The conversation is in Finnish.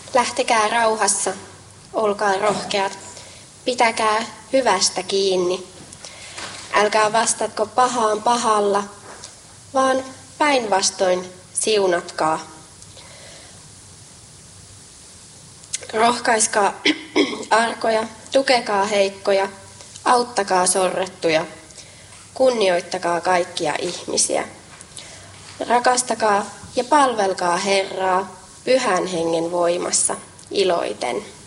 Lähtekää rauhassa, olkaa rohkeat, pitäkää hyvästä kiinni. Älkää vastatko pahaan pahalla, vaan päinvastoin siunatkaa. Rohkaiskaa arkoja, tukekaa heikkoja, auttakaa sorrettuja, kunnioittakaa kaikkia ihmisiä. Rakastakaa ja palvelkaa Herraa Pyhän Hengen voimassa iloiten.